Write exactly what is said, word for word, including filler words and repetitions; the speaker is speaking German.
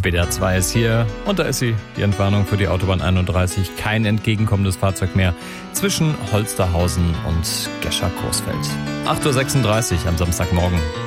B D R zwei ist hier und da ist sie, die Entwarnung für die Autobahn einunddreißig. Kein entgegenkommendes Fahrzeug mehr zwischen Holsterhausen und Gescher-Coesfeld. acht Uhr sechsunddreißig am Samstagmorgen.